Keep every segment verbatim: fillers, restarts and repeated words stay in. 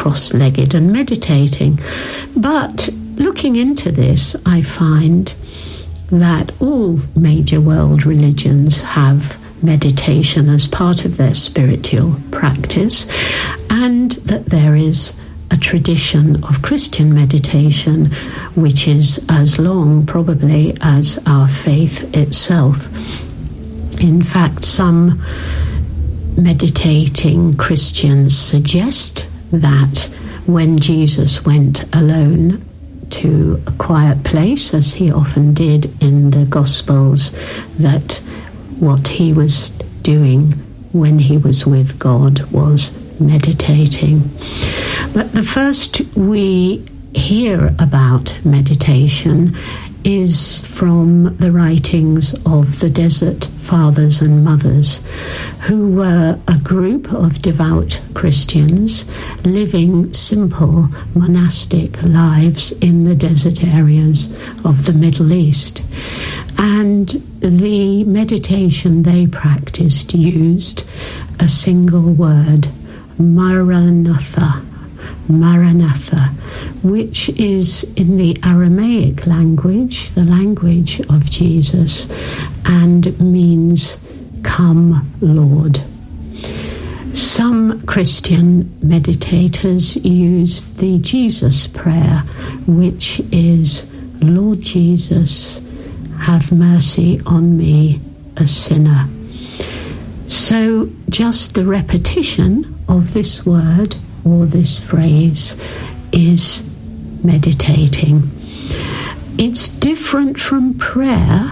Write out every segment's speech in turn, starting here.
cross-legged and meditating. But looking into this, I find that all major world religions have meditation as part of their spiritual practice, and that there is a tradition of Christian meditation which is as long probably as our faith itself. In fact, some meditating Christians suggest that when Jesus went alone to a quiet place, as he often did in the Gospels, that what he was doing when he was with God was meditating. But the first we hear about meditation is from the writings of the Desert Fathers and Mothers, who were a group of devout Christians living simple monastic lives in the desert areas of the Middle East. And the meditation they practiced used a single word, Maranatha, Maranatha, which is in the Aramaic language, the language of Jesus, and means "Come, Lord." Some Christian meditators use the Jesus prayer, which is, "Lord Jesus, have mercy on me, a sinner." So just the repetition of this word or this phrase is meditating. It's different from prayer.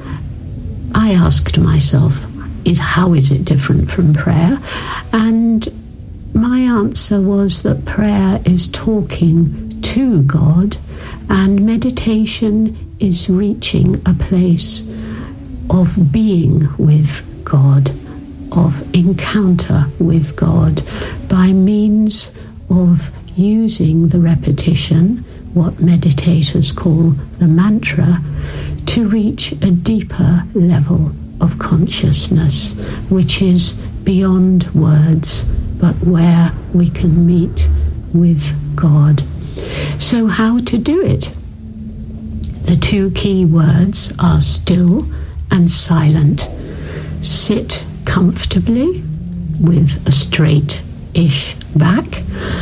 I asked myself, is how is it different from prayer? And my answer was that prayer is talking to God, and meditation is reaching a place of being with God, of encounter with God, by means of using the repetition, what meditators call the mantra, to reach a deeper level of consciousness, which is beyond words, but where we can meet with God. So how to do it? The two key words are still and silent. Sit comfortably with a straight-ish back.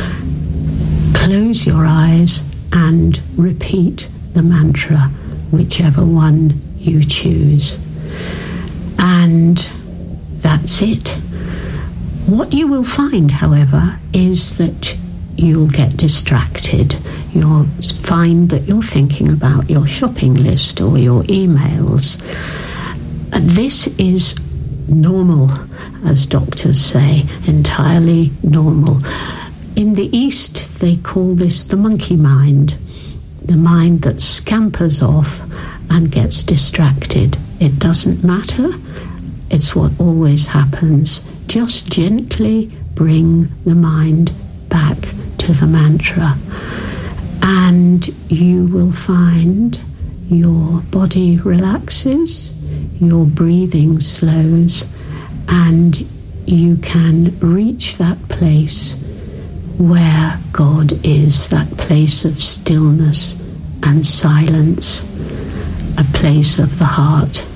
Close your eyes and repeat the mantra, whichever one you choose. And that's it. What you will find, however, is that you'll get distracted. You'll find that you're thinking about your shopping list or your emails. And this is normal, as doctors say, entirely normal. In the East, they call this the monkey mind, the mind that scampers off and gets distracted. It doesn't matter. It's what always happens. Just gently bring the mind back to the mantra, and you will find your body relaxes, your breathing slows, and you can reach that place where God is, that place of stillness and silence, a place of the heart.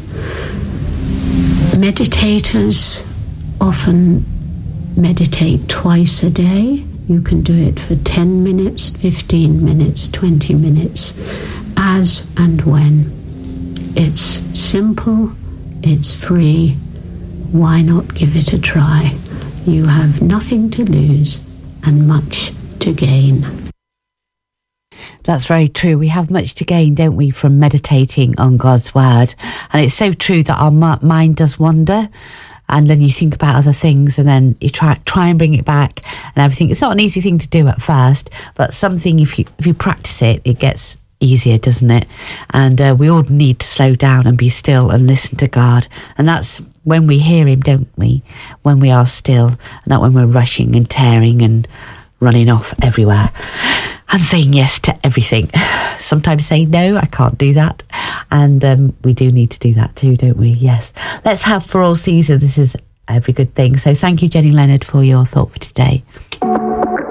Meditators often meditate twice a day. You can do it for ten minutes, fifteen minutes, twenty minutes, as and when. It's simple, it's free. Why not give it a try? You have nothing to lose and much to gain. That's very true. We have much to gain, don't we, from meditating on God's word. And it's so true that our mind does wander, and then you think about other things, and then you try try and bring it back and everything. It's not an easy thing to do at first, but something, if you if you practice it, it gets easier, doesn't it? And uh, we all need to slow down and be still and listen to God. And that's when we hear him, don't we? When we are still, not when we're rushing and tearing and running off everywhere and saying yes to everything. Sometimes saying no, I can't do that. And um, we do need to do that too, don't we? Yes. Let's have For All Caesar. This is every good thing. So thank you, Jenny Leonard, for your thought for today.